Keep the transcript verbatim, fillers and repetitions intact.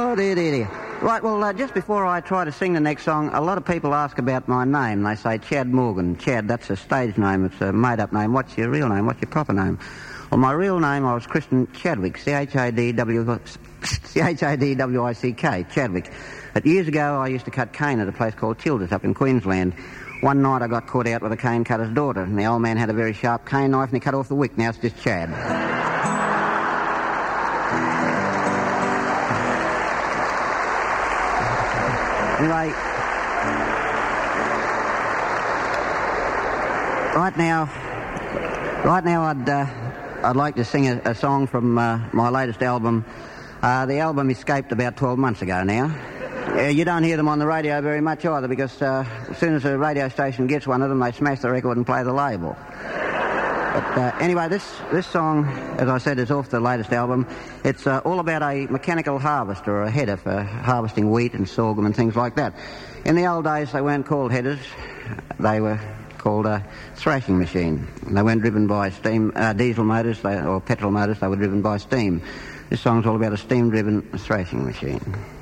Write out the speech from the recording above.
Oh, dear, dear, dear. Right, well, uh, just before I try to sing the next song, a lot of people ask about my name. They say Chad Morgan. Chad, that's a stage name. It's a made-up name. What's your real name? What's your proper name? Well, my real name, I was Christian Chadwick, C H A D W C H A D W I C K, Chadwick. But years ago, I used to cut cane at a place called Childers up in Queensland. One night I got caught out with a cane cutter's daughter, and the old man had a very sharp cane knife, and he cut off the wick. Now it's just Chad. Anyway, right now, right now I'd uh, I'd like to sing a, a song from uh, my latest album. Uh, the album escaped about twelve months ago now. Uh, you don't hear them on the radio very much either, because uh, as soon as a radio station gets one of them, they smash the record and play the label. But uh, anyway, this, this song, as I said, is off the latest album. It's uh, all about a mechanical harvester, or a header for harvesting wheat and sorghum and things like that. In the old days, they weren't called headers. They were called a thrashing machine. They weren't driven by steam, uh, diesel motors they, or petrol motors. They were driven by steam. This song's all about a steam-driven thrashing machine.